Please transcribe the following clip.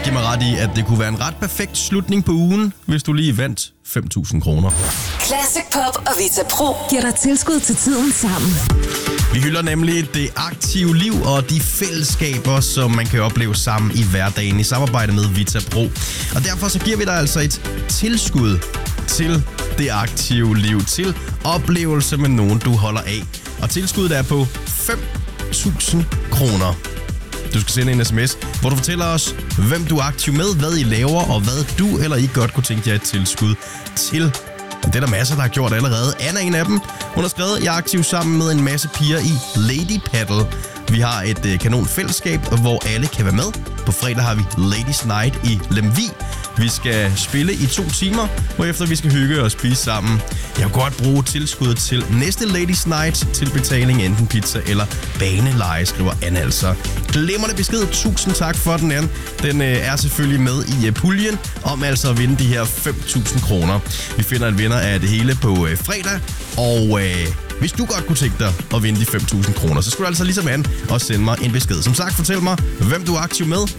give mig ret i, at det kunne være en ret perfekt slutning på ugen, hvis du lige vandt 5.000 kroner. Classic Pop og Vita Pro giver dig tilskud til tiden sammen. Vi hylder nemlig det aktive liv og de fællesskaber, som man kan opleve sammen i hverdagen i samarbejde med Vita Pro. Og derfor så giver vi dig altså et tilskud til det aktive liv, til oplevelse med nogen, du holder af. Og tilskuddet er på 5.000 kroner. Du skal sende en sms, hvor du fortæller os, hvem du er aktiv med, hvad I laver, og hvad du eller I godt kunne tænke jer et tilskud til. Det er der masser, der har gjort allerede. Anna er en af dem. Hun har skrevet, jeg er aktiv sammen med en masse piger i Lady Paddle. Vi har et kanon fællesskab, hvor alle kan være med. På fredag har vi Ladies Night i Lemvig. Vi skal spille i 2 timer, hvorefter vi skal hygge og spise sammen. Jeg vil godt bruge tilskuddet til næste Ladies Night til betaling, enten pizza eller baneleje, skriver Anna altså. Glimrende besked. Tusind tak for den, Anne. Den er selvfølgelig med i puljen om altså at vinde de her 5.000 kroner. Vi finder en vinder af det hele på fredag, og hvis du godt kunne tænke dig at vinde de 5.000 kroner, så skulle du altså ligesom Anne også sende mig en besked. Som sagt, fortæl mig, hvem du er aktiv med,